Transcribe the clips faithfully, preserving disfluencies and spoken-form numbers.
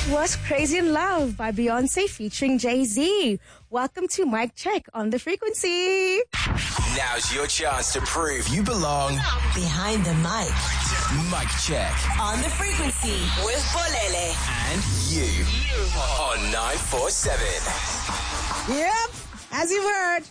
was Crazy in Love by Beyonce featuring Jay-Z. Welcome to Mic Check on The Frequency. Now's your chance to prove you belong behind the mic. Mic Check On The Frequency with Bolele. and you on nine four seven. Yep, as you've heard.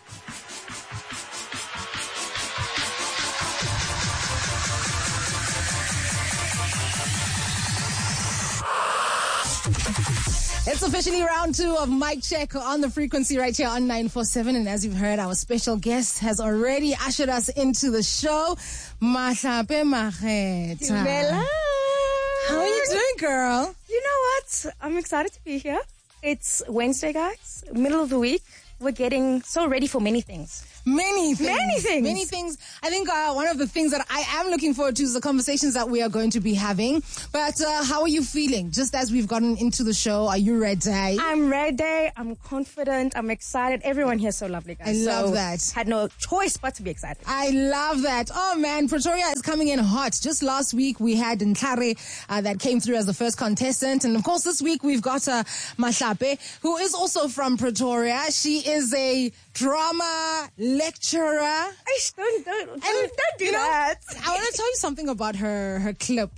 It's officially round two of Mic Check on The Frequency right here on nine four seven. And as you've heard, our special guest has already ushered us into the show. Mahlape Mageta. Bella. How are you doing, girl? You know what? I'm excited to be here. It's Wednesday, guys. Middle of the week. We're getting so ready for many things. Many things. Many things. Many things. I think uh, one of the things that I am looking forward to is the conversations that we are going to be having. But uh, how are you feeling? Just as we've gotten into the show, are you ready? I'm ready. I'm confident. I'm excited. Everyone here is so lovely, guys. I love so that. Had no choice but to be excited. I love that. Oh man, Pretoria is coming in hot. Just last week we had Ntlare uh, that came through as the first contestant. And of course this week we've got uh, Mahlape, who is also from Pretoria. She is a drama lecturer. Aish, don't, don't, don't, don't do you know, that. I want to tell you something about her, her clip.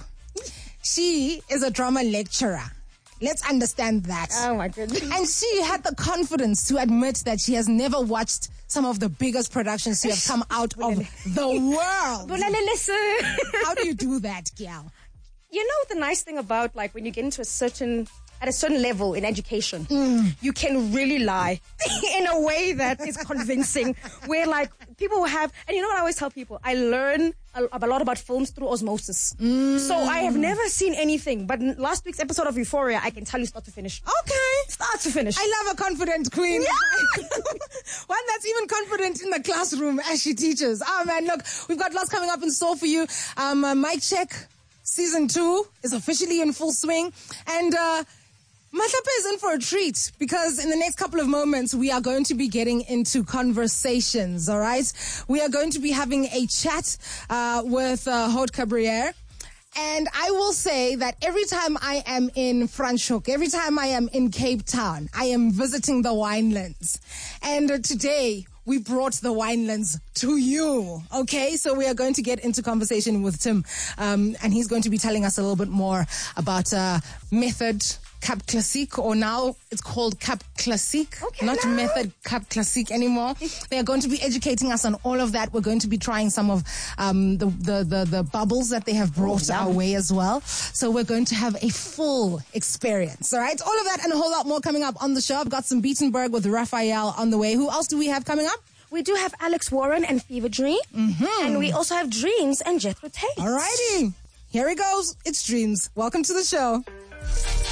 She is a drama lecturer. Let's understand that. Oh my goodness. And she had the confidence to admit that she has never watched some of the biggest productions to have come out of the world. Bolele, listen. How do you do that, gal? You know the nice thing about like when you get into a certain at a certain level in education, Mm. you can really lie in a way that is convincing. Where like people will have, and you know what I always tell people, I learn a, a lot about films through osmosis. Mm. So I have never seen anything, but in last week's episode of Euphoria, I can tell you start to finish. Okay. Start to finish. I love a confident queen. Yeah. One that's even confident in the classroom as she teaches. Oh man, look, we've got lots coming up in store for you. Um, uh, Mic Check Season two is officially in full swing. And, uh, Mahlape is in for a treat because in the next couple of moments, we are going to be getting into conversations, all right? We are going to be having a chat uh, with uh, Haute Cabriere. And I will say that every time I am in Franschhoek, every time I am in Cape Town, I am visiting the winelands. And uh, today, we brought the winelands to you, okay? So we are going to get into conversation with Tim, um, and he's going to be telling us a little bit more about uh, Method Cap Classique, or now it's called Cap Classique, Okay, not now. Method Cap Classique anymore. They are going to be educating us on all of that. We're going to be trying some of um, the, the, the, the bubbles that they have brought Oh, our yum. way as well. So we're going to have a full experience, all right? All of that and a whole lot more coming up on the show. I've got some Beatenberg with Raphael on the way. Who else do we have coming up? We do have Alex Warren and Fever Dream. Mm-hmm. And we also have Dreams and Jethro Tate. All righty. Here he goes. It's Dreams. Welcome to the show.